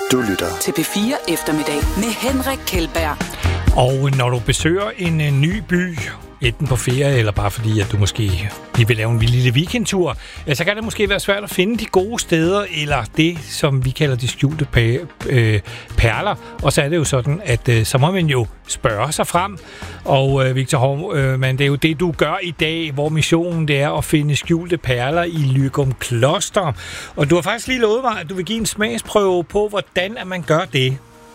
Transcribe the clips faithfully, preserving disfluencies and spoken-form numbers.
Du lytter til P fire Eftermiddag med Henrik Kjeldberg. Og når du besøger en, en ny by, enten på ferie eller bare fordi, at du måske lige vil lave en lille weekendtur, ja, så kan det måske være svært at finde de gode steder, eller det, som vi kalder de skjulte pa- øh, perler. Og så er det jo sådan, at øh, så må man jo spørge sig frem. Og øh, Victor Hovmand, det er jo det, du gør i dag, hvor missionen det er at finde skjulte perler i Løgumkloster. Og du har faktisk lige lovet mig, at du vil give en smagsprøve på, hvordan at man gør det.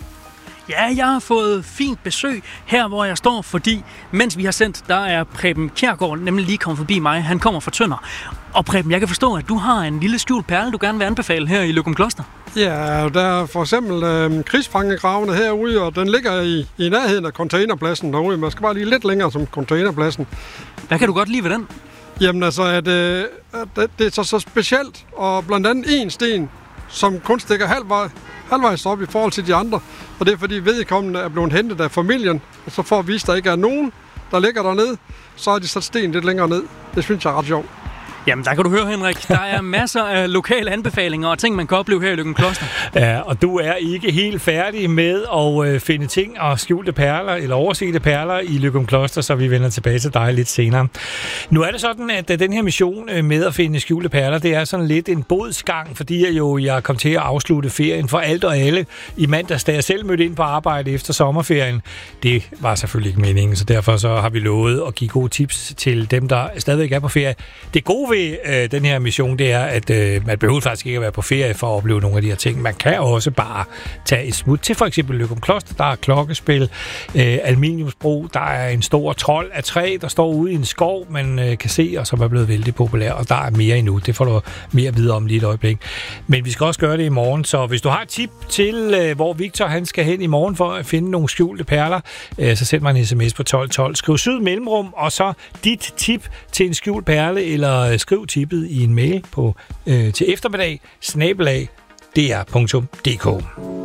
Ja, jeg har fået fint besøg her, hvor jeg står, fordi mens vi har sendt, der er Preben Kjærgaard nemlig lige kommet forbi mig. Han kommer fra Tønder. Og Preben, jeg kan forstå, at du har en lille skjult perle, du gerne vil anbefale her i Løgumkloster. Ja, der er for eksempel øh, krigsfangegravene herude, og den ligger i, i nærheden af containerpladsen derude. Man skal bare lige lidt længere som containerpladsen. Hvad kan du godt lide ved den? Jamen altså, at, øh, at det, det er så, så specielt, og blandt andet en sten, som kun stikker halvvej, halvvejs op i forhold til de andre. Og det er fordi vedkommende er blevet hentet af familien, og så for at vise, at der ikke er nogen, der ligger dernede, så har de sat sten lidt længere ned. Det synes jeg er ret sjovt. Jamen, der kan du høre, Henrik. Der er masser af lokale anbefalinger og ting, man kan opleve her i Løgumkloster. Ja, og du er ikke helt færdig med at øh, finde ting og skjulte perler eller oversete perler i Løgumkloster, så vi vender tilbage til dig lidt senere. Nu er det sådan, at den her mission med at finde skjulte perler, det er sådan lidt en bodsgang, fordi jeg jo jeg kom til at afslutte ferien for alt og alle i mandags, da jeg selv mødte ind på arbejde efter sommerferien. Det var selvfølgelig ikke meningen, så derfor så har vi lovet at give gode tips til dem, der stadigvæk er på ferie. Det gode ved øh, den her mission, det er, at øh, man behøver faktisk ikke at være på ferie for at opleve nogle af de her ting. Man kan også bare tage et smut til for eksempel Løgumkloster. Der er klokkespil, øh, aluminiumsbro, der er en stor trold af træ, der står ude i en skov, man øh, kan se, og som er blevet vældig populær, og der er mere endnu. Det får du mere at vide om lige et øjeblik. Men vi skal også gøre det i morgen, så hvis du har et tip til, øh, hvor Victor han skal hen i morgen for at finde nogle skjulte perler, øh, så send mig en sms på tolv tolv. Skriv syd mellemrum, og så dit tip til en skjult perle, eller skriv tippet i en mail på øh, til eftermiddag snabel-a d r punktum d k.